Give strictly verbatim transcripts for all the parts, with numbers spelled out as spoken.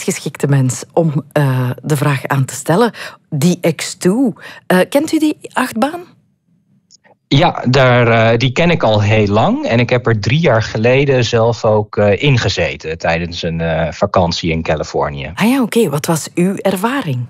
geschikte mens om uh, de vraag aan te stellen. Die X twee. Uh, kent u die achtbaan? Ja, daar, uh, die ken ik al heel lang. En ik heb er drie jaar geleden zelf ook uh, ingezeten tijdens een uh, vakantie in Californië. Ah ja, oké. Okay. Wat was uw ervaring?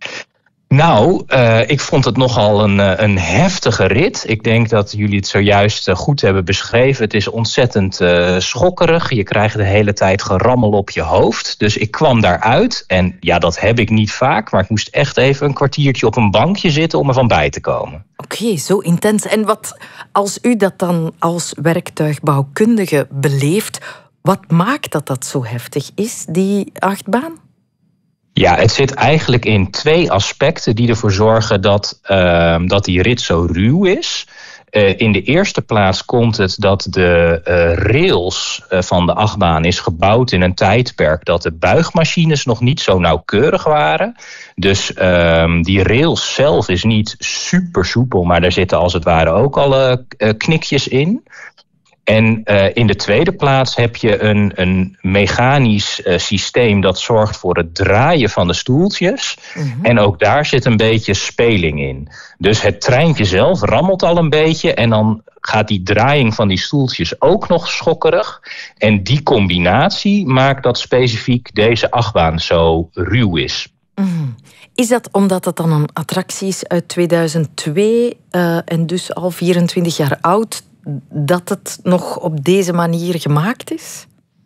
Nou, uh, ik vond het nogal een, een heftige rit. Ik denk dat jullie het zojuist goed hebben beschreven. Het is ontzettend uh, schokkerig. Je krijgt de hele tijd gerammel op je hoofd. Dus ik kwam daaruit. En ja, dat heb ik niet vaak. Maar ik moest echt even een kwartiertje op een bankje zitten om er van bij te komen. Oké, okay, zo intens. En wat, als u dat dan als werktuigbouwkundige beleeft, wat maakt dat dat zo heftig is, die achtbaan? Ja, het zit eigenlijk in twee aspecten die ervoor zorgen dat, uh, dat die rit zo ruw is. Uh, in de eerste plaats komt het dat de uh, rails uh, van de achtbaan is gebouwd in een tijdperk dat de buigmachines nog niet zo nauwkeurig waren. Dus uh, die rails zelf is niet super soepel, maar daar zitten als het ware ook al uh, knikjes in. En uh, in de tweede plaats heb je een, een mechanisch uh, systeem dat zorgt voor het draaien van de stoeltjes. Mm-hmm. En ook daar zit een beetje speling in. Dus het treintje zelf rammelt al een beetje en dan gaat die draaiing van die stoeltjes ook nog schokkerig. En die combinatie maakt dat specifiek deze achtbaan zo ruw is. Mm-hmm. Is dat omdat het dan een attractie is uit tweeduizend twee uh, en dus al vierentwintig jaar oud, dat het nog op deze manier gemaakt is?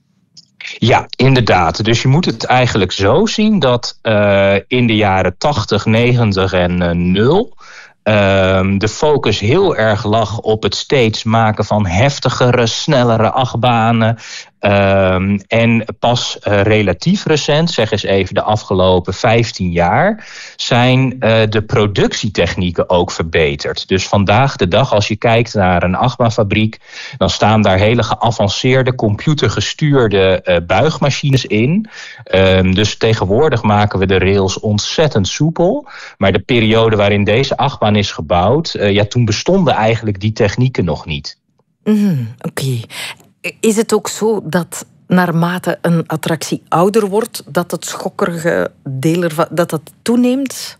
Ja, inderdaad. Dus je moet het eigenlijk zo zien dat uh, in de jaren tachtig, negentig en uh, nul... Uh, de focus heel erg lag op het steeds maken van heftigere, snellere achtbanen. Uh, en pas uh, relatief recent, zeg eens even de afgelopen vijftien jaar, zijn uh, de productietechnieken ook verbeterd. Dus vandaag de dag, als je kijkt naar een achtbaanfabriek, dan staan daar hele geavanceerde, computergestuurde uh, buigmachines in. Uh, dus tegenwoordig maken we de rails ontzettend soepel. Maar de periode waarin deze achtbaan is gebouwd, uh, ja, toen bestonden eigenlijk die technieken nog niet. Mm, Oké. Okay. Is het ook zo dat naarmate een attractie ouder wordt, dat het schokkerige deel ervan, dat dat toeneemt?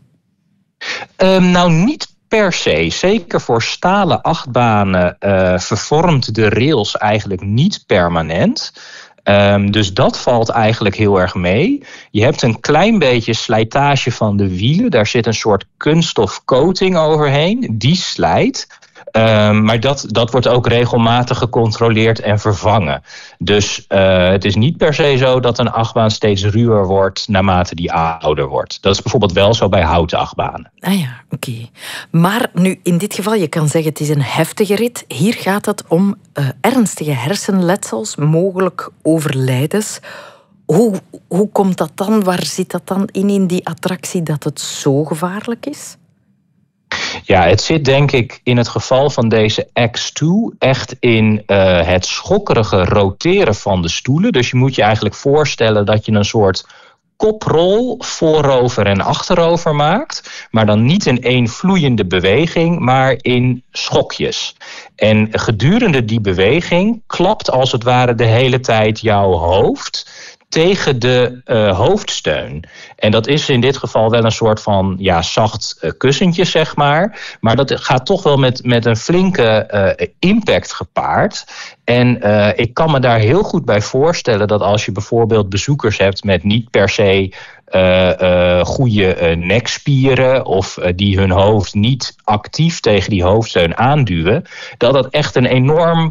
Um, nou, niet per se. Zeker voor stalen achtbanen uh, vervormt de rails eigenlijk niet permanent. Um, dus dat valt eigenlijk heel erg mee. Je hebt een klein beetje slijtage van de wielen. Daar zit een soort kunststof coating overheen. Die slijt. Um, maar dat, dat wordt ook regelmatig gecontroleerd en vervangen. Dus uh, het is niet per se zo dat een achtbaan steeds ruwer wordt naarmate die ouder wordt. Dat is bijvoorbeeld wel zo bij houten achtbanen. Ah ja, oké. Okay. Maar nu, in dit geval, je kan zeggen het is een heftige rit. Hier gaat het om uh, ernstige hersenletsels, mogelijk overlijdens. Hoe, hoe komt dat dan? Waar zit dat dan in, in die attractie dat het zo gevaarlijk is? Ja, het zit denk ik in het geval van deze X twee echt in uh, het schokkerige roteren van de stoelen. Dus je moet je eigenlijk voorstellen dat je een soort koprol voorover en achterover maakt. Maar dan niet in één vloeiende beweging, maar in schokjes. En gedurende die beweging klapt als het ware de hele tijd jouw hoofd tegen de uh, hoofdsteun. En dat is in dit geval wel een soort van ja, zacht uh, kussentje, zeg maar. Maar dat gaat toch wel met, met een flinke uh, impact gepaard. En uh, ik kan me daar heel goed bij voorstellen dat als je bijvoorbeeld bezoekers hebt met niet per se uh, uh, goede uh, nekspieren of uh, die hun hoofd niet actief tegen die hoofdsteun aanduwen, dat dat echt een enorm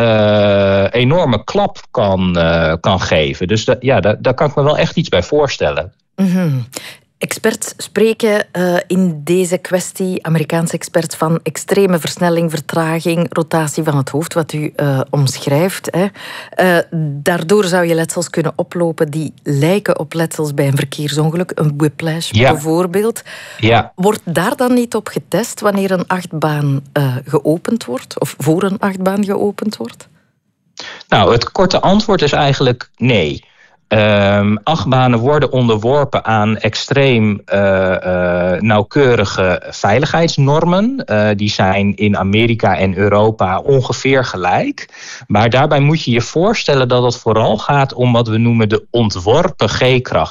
Uh, enorme klap kan, uh, kan geven. Dus da, ja, da, daar kan ik me wel echt iets bij voorstellen. Mm-hmm. Experts spreken uh, in deze kwestie, Amerikaanse experts, van extreme versnelling, vertraging, rotatie van het hoofd, wat u uh, omschrijft. Hè. Uh, daardoor zou je letsels kunnen oplopen die lijken op letsels bij een verkeersongeluk, een whiplash ja. bijvoorbeeld. Ja. Wordt daar dan niet op getest wanneer een achtbaan uh, geopend wordt, of voor een achtbaan geopend wordt? Nou, het korte antwoord is eigenlijk nee. Um, achtbanen worden onderworpen aan extreem uh, uh, nauwkeurige veiligheidsnormen. Uh, die zijn in Amerika en Europa ongeveer gelijk. Maar daarbij moet je je voorstellen dat het vooral gaat om wat we noemen de ontworpen G-kracht.